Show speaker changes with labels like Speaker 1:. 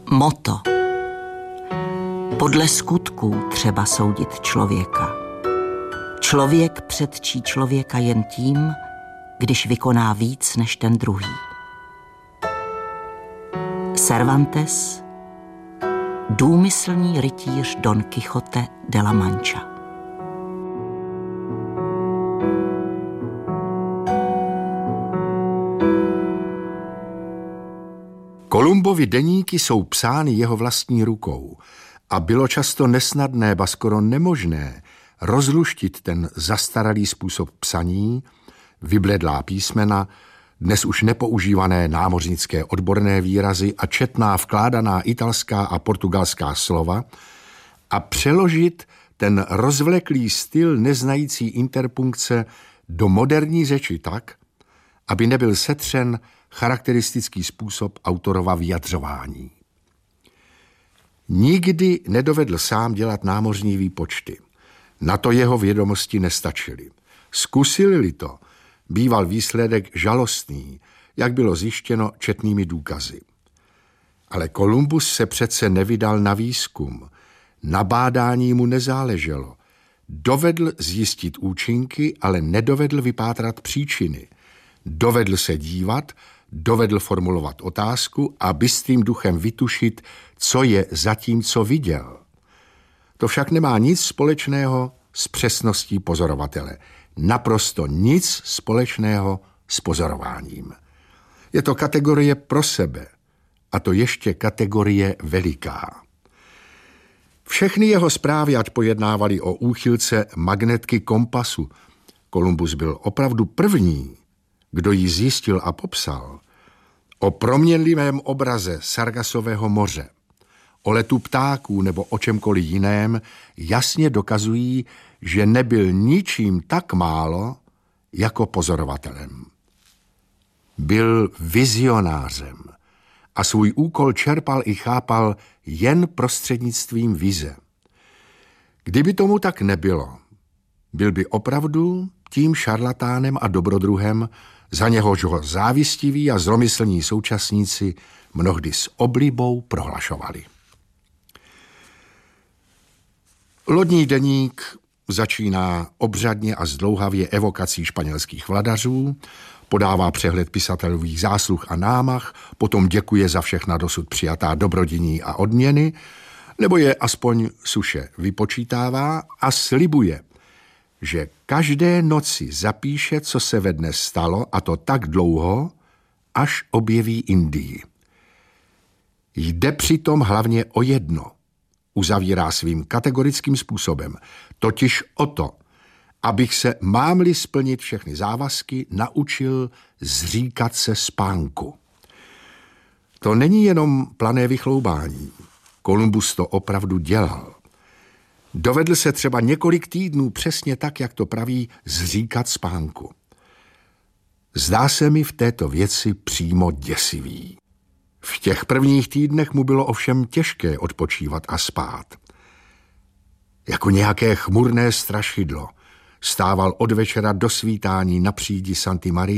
Speaker 1: Motto. Podle skutků třeba soudit člověka. Člověk předčí člověka jen tím, když vykoná víc než ten druhý. Cervantes, důmyslný rytíř Don Quixote de la Mancha.
Speaker 2: Kolumbovy deníky jsou psány jeho vlastní rukou a bylo často nesnadné, ba skoro nemožné rozluštit ten zastaralý způsob psaní, vybledlá písmena, dnes už nepoužívané námořnické odborné výrazy a četná vkládaná italská a portugalská slova a přeložit ten rozvleklý styl neznající interpunkce do moderní řeči tak, aby nebyl setřen charakteristický způsob autorova vyjadřování. Nikdy nedovedl sám dělat námořní výpočty. Na to jeho vědomosti nestačily. Zkusili-li to, býval výsledek žalostný, jak bylo zjištěno četnými důkazy. Ale Kolumbus se přece nevydal na výzkum. Na bádání mu nezáleželo. Dovedl zjistit účinky, ale nedovedl vypátrat příčiny. Dovedl se dívat, dovedl formulovat otázku a bystrým duchem vytušit, co je za tím, co viděl. To však nemá nic společného s přesností pozorovatele. Naprosto nic společného s pozorováním. Je to kategorie pro sebe, a to ještě kategorie veliká. Všechny jeho zprávy, ať pojednávaly o úchylce magnetky kompasu, Kolumbus byl opravdu první, kdo ji zjistil a popsal, o proměnlivém obraze Sargasového moře, o letu ptáků nebo o čemkoliv jiném, jasně dokazují, že nebyl ničím tak málo jako pozorovatelem. Byl vizionářem a svůj úkol čerpal i chápal jen prostřednictvím vize. Kdyby tomu tak nebylo, byl by opravdu tím šarlatánem a dobrodruhem, za něhož ho závistiví a zlomyslní současníci mnohdy s oblibou prohlašovali. Lodní deník začíná obřadně a zdlouhavě evokací španělských vladařů, podává přehled pisatelových zásluh a námach, potom děkuje za všechna dosud přijatá dobrodiní a odměny, nebo je aspoň suše vypočítává a slibuje, že každé noci zapíše, co se ve dne stalo, a to tak dlouho, až objeví Indii. Jde přitom hlavně o jedno, uzavírá svým kategorickým způsobem, totiž o to, abych se, mám-li splnit všechny závazky, naučil zříkat se spánku. To není jenom plané vychloubání. Kolumbus to opravdu dělal. Dovedl se třeba několik týdnů přesně tak, jak to praví, zříkat spánku. Zdá se mi v této věci přímo děsivý. V těch prvních týdnech mu bylo ovšem těžké odpočívat a spát. Jako nějaké chmurné strašidlo stával od večera do svítání na přídi Santy Marie